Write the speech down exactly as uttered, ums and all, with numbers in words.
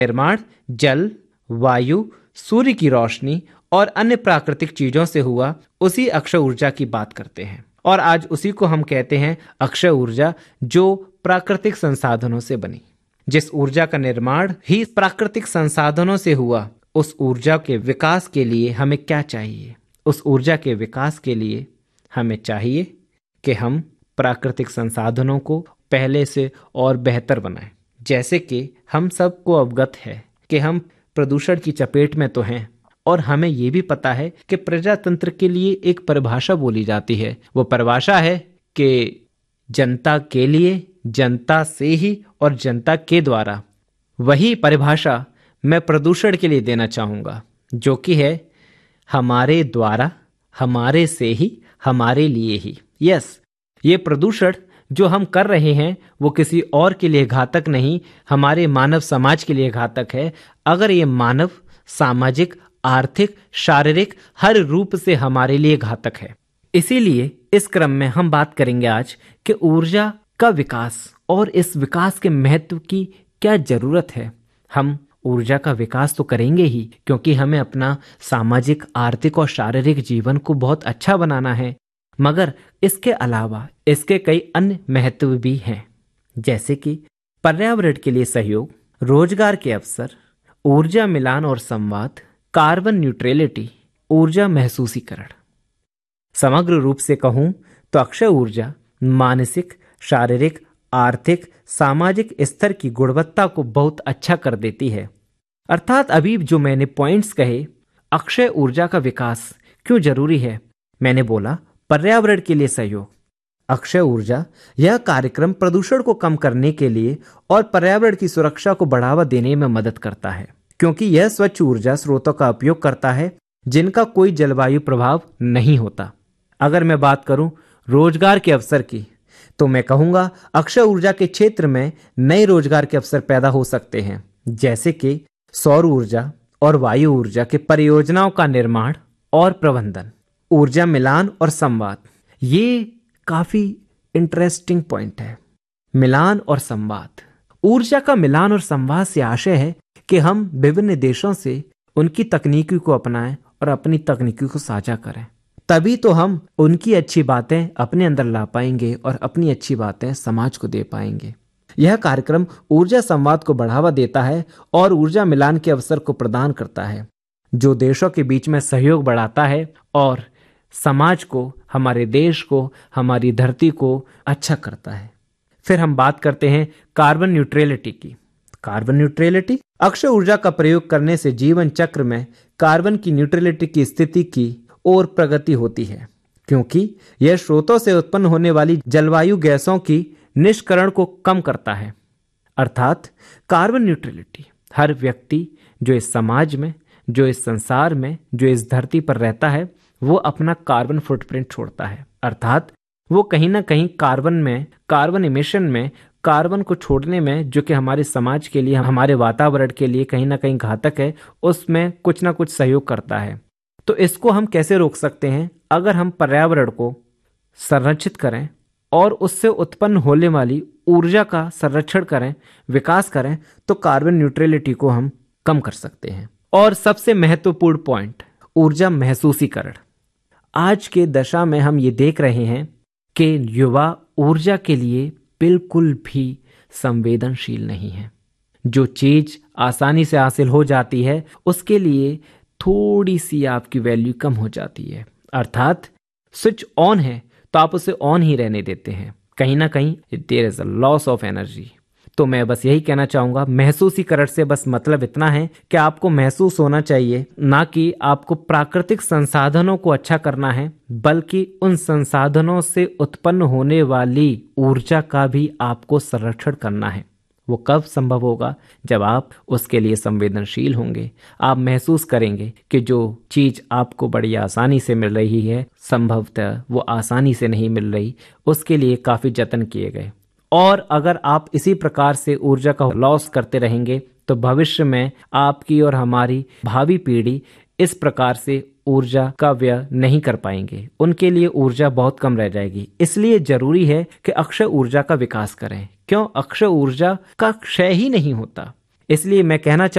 निर्माण जल, वायु, सूर्य की रोशनी और अन्य प्राकृतिक चीजों से हुआ, उसी अक्षय ऊर्जा की बात करते हैं। और आज उसी को हम कहते हैं अक्षय ऊर्जा, जो प्राकृतिक संसाधनों से बनी। जिस ऊर्जा का निर्माण ही प्राकृतिक संसाधनों से हुआ, उस ऊर्जा के विकास के लिए हमें क्या चाहिए? उस ऊर्जा के विकास के लिए हमें चाहिए कि हम प्राकृतिक संसाधनों को पहले से और बेहतर बनाएं। जैसे कि हम सबको अवगत है कि हम प्रदूषण की चपेट में तो हैं, और हमें ये भी पता है कि प्रजातंत्र के लिए एक परिभाषा बोली जाती है। वो परिभाषा है कि जनता के लिए, जनता से ही और जनता के द्वारा। वही परिभाषा मैं प्रदूषण के लिए देना चाहूँगा, जो कि है हमारे द्वारा, हमारे से ही, हमारे लिए ही। यस, ये प्रदूषण जो हम कर रहे हैं वो किसी और के लिए घातक नहीं, हमारे मानव समाज के लिए घातक है। अगर ये मानव, सामाजिक, आर्थिक, शारीरिक हर रूप से हमारे लिए घातक है। इसीलिए इस क्रम में हम बात करेंगे आज कि ऊर्जा का विकास और इस विकास के महत्व की क्या जरूरत है। हम ऊर्जा का विकास तो करेंगे ही, क्योंकि हमें अपना सामाजिक, आर्थिक और शारीरिक जीवन को बहुत अच्छा बनाना है, मगर इसके अलावा इसके कई अन्य महत्व भी हैं, जैसे कि पर्यावरण के लिए सहयोग, रोजगार के अवसर, ऊर्जा मिलान और संवाद, कार्बन न्यूट्रलिटी, ऊर्जा महसूसीकरण। समग्र रूप से कहूं तो अक्षय ऊर्जा मानसिक, शारीरिक, आर्थिक, सामाजिक स्तर की गुणवत्ता को बहुत अच्छा कर देती है। अर्थात अभी जो मैंने पॉइंट्स कहे, अक्षय ऊर्जा का विकास क्यों जरूरी है। मैंने बोला पर्यावरण के लिए सहयोग। अक्षय ऊर्जा यह कार्यक्रम प्रदूषण को कम करने के लिए और पर्यावरण की सुरक्षा को बढ़ावा देने में मदद करता है, क्योंकि यह स्वच्छ ऊर्जा स्रोतों का उपयोग करता है जिनका कोई जलवायु प्रभाव नहीं होता। अगर मैं बात करूं रोजगार के अवसर की, तो मैं कहूंगा अक्षय ऊर्जा के क्षेत्र में नए रोजगार के अवसर पैदा हो सकते हैं, जैसे कि सौर ऊर्जा और वायु ऊर्जा के परियोजनाओं का निर्माण और प्रबंधन, ऊर्जा मिलान और संवाद। ये काफी इंटरेस्टिंग पॉइंट है, मिलान और संवाद। ऊर्जा का मिलान और संवाद से आशय है कि हम विभिन्न देशों से उनकी तकनीकी को अपनाएं और अपनी तकनीकी को साझा करें। तभी तो हम उनकी अच्छी बातें अपने अंदर ला पाएंगे और अपनी अच्छी बातें समाज को दे पाएंगे। यह कार्यक्रम ऊर्जा संवाद को बढ़ावा देता है और ऊर्जा मिलान के अवसर को प्रदान करता है, जो देशों के बीच में सहयोग बढ़ाता है और समाज को, हमारे देश को, हमारी धरती को अच्छा करता है। फिर हम बात करते हैं कार्बन न्यूट्रलिटी की। कार्बन न्यूट्रलिटी अक्षय ऊर्जा का प्रयोग करने से जीवन चक्र में कार्बन की न्यूट्रलिटी की स्थिति की और प्रगति होती है, क्योंकि यह स्रोतों से उत्पन्न होने वाली जलवायु गैसों की निष्करण को कम करता है। अर्थात कार्बन न्यूट्रलिटी, हर व्यक्ति जो इस समाज में, जो इस संसार में, जो इस धरती पर रहता है, वो अपना कार्बन फुटप्रिंट छोड़ता है। अर्थात वो कहीं ना कहीं कार्बन में, कार्बन इमिशन में, कार्बन को छोड़ने में, जो कि हमारे समाज के लिए, हमारे वातावरण के लिए कहीं ना कहीं घातक है, उसमें कुछ ना कुछ सहयोग करता है। तो इसको हम कैसे रोक सकते हैं? अगर हम पर्यावरण को संरक्षित करें और उससे उत्पन्न होने वाली ऊर्जा का संरक्षण करें, विकास करें, तो कार्बन न्यूट्रलिटी को हम कम कर सकते हैं। और सबसे महत्वपूर्ण पॉइंट, ऊर्जा महसूसीकरण। आज के दशा में हम ये देख रहे हैं कि युवा ऊर्जा के लिए बिल्कुल भी संवेदनशील नहीं है। जो चीज आसानी से हासिल हो जाती है, उसके लिए थोड़ी सी आपकी वैल्यू कम हो जाती है। अर्थात स्विच ऑन है तो आप उसे ऑन ही रहने देते हैं। कहीं ना कहीं there is a loss of energy. तो मैं बस यही कहना चाहूंगा, महसूसीकरण से बस मतलब इतना है कि आपको महसूस होना चाहिए, ना कि आपको प्राकृतिक संसाधनों को अच्छा करना है, बल्कि उन संसाधनों से उत्पन्न होने वाली ऊर्जा का भी आपको संरक्षण करना है। वो कब संभव होगा? जब आप उसके लिए संवेदनशील होंगे। आप महसूस करेंगे कि जो चीज आपको बड़ी आसानी से मिल रही है, संभवतः वो आसानी से नहीं मिल रही, उसके लिए काफी जतन किए गए। और अगर आप इसी प्रकार से ऊर्जा का लॉस करते रहेंगे तो भविष्य में आपकी और हमारी भावी पीढ़ी इस प्रकार से ऊर्जा का व्यय नहीं कर पाएंगे। उनके लिए ऊर्जा बहुत कम रह जाएगी। इसलिए जरूरी है कि अक्षय ऊर्जा का विकास करें। क्यों? अक्षय ऊर्जा का क्षय ही नहीं होता। इसलिए मैं कहना चाहूँ